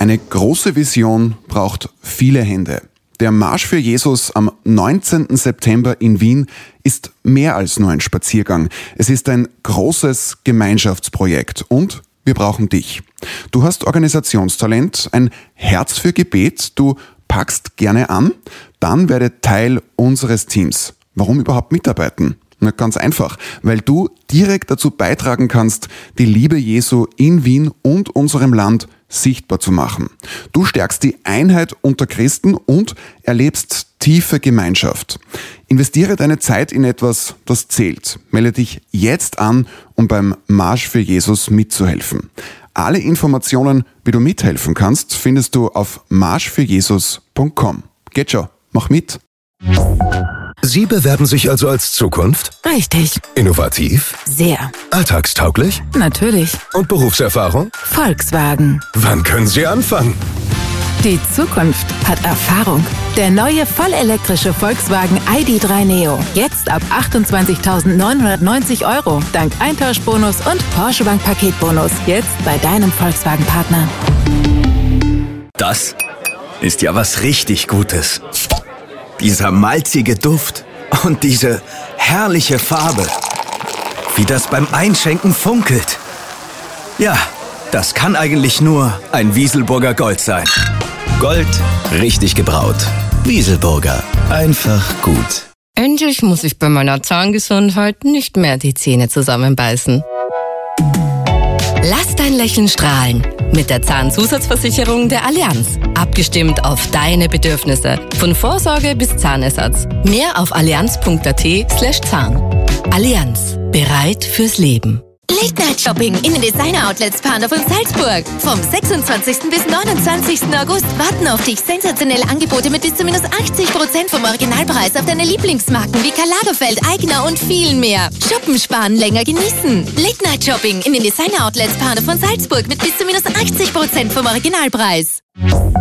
Eine große Vision braucht viele Hände. Der Marsch für Jesus am 19. September in Wien ist mehr als nur ein Spaziergang. Es ist ein großes Gemeinschaftsprojekt und wir brauchen dich. Du hast Organisationstalent, ein Herz für Gebet, du packst gerne an, dann werde Teil unseres Teams. Warum überhaupt mitarbeiten? Na, ganz einfach, weil du direkt dazu beitragen kannst, die Liebe Jesu in Wien und unserem Land sichtbar zu machen. Du stärkst die Einheit unter Christen und erlebst tiefe Gemeinschaft. Investiere deine Zeit in etwas, das zählt. Melde dich jetzt an, um beim Marsch für Jesus mitzuhelfen. Alle Informationen, wie du mithelfen kannst, findest du auf marschfürjesus.com. Geht schon, mach mit! Sie bewerben sich also als Zukunft? Richtig. Innovativ? Sehr. Alltagstauglich? Natürlich. Und Berufserfahrung? Volkswagen. Wann können Sie anfangen? Die Zukunft hat Erfahrung. Der neue vollelektrische Volkswagen ID.3 Neo. Jetzt ab 28.990 €. Dank Eintauschbonus und Porsche Bank Paketbonus. Jetzt bei deinem Volkswagen-Partner. Das ist ja was richtig Gutes. Dieser malzige Duft und diese herrliche Farbe. Wie das beim Einschenken funkelt. Ja, das kann eigentlich nur ein Wieselburger Gold sein. Gold, richtig gebraut. Wieselburger, einfach gut. Endlich muss ich bei meiner Zahngesundheit nicht mehr die Zähne zusammenbeißen. Lass dein Lächeln strahlen mit der Zahnzusatzversicherung der Allianz. Abgestimmt auf deine Bedürfnisse. Von Vorsorge bis Zahnersatz. Mehr auf allianz.at/Zahn. Allianz. Bereit fürs Leben. Late Night Shopping in den Designer Outlets Partner von Salzburg. Vom 26. bis 29. August warten auf dich sensationelle Angebote mit bis zu minus 80% vom Originalpreis auf deine Lieblingsmarken wie Karl Lagerfeld, Aigner und viel mehr. Shoppen, sparen, länger genießen. Late Night Shopping in den Designer Outlets Partner von Salzburg mit bis zu minus 80% vom Originalpreis.